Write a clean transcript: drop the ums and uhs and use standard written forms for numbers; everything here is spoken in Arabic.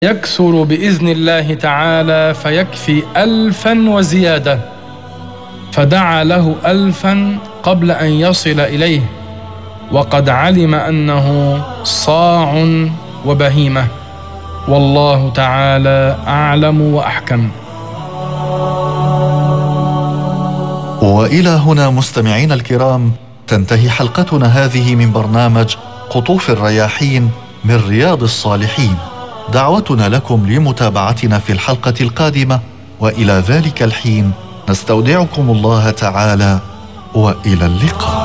يكثر بإذن الله تعالى فيكفي 1000 وزيادة، فدعا له 1000 قبل أن يصل إليه، وقد علم أنه صاع وبهيمة، والله تعالى أعلم وأحكم. وإلى هنا مستمعين الكرام تنتهي حلقتنا هذه من برنامج قطوف الرياحين من رياض الصالحين. دعوتنا لكم لمتابعتنا في الحلقة القادمة، وإلى ذلك الحين نستودعكم الله تعالى، وإلى اللقاء.